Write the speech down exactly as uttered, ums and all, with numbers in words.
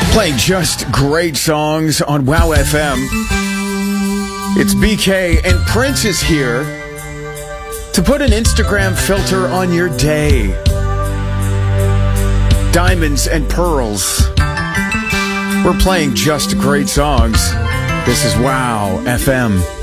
Playing just great songs on Wow F M. It's B K and Prince is here to put an Instagram filter on your day. Diamonds and pearls. We're playing just great songs. This is Wow F M.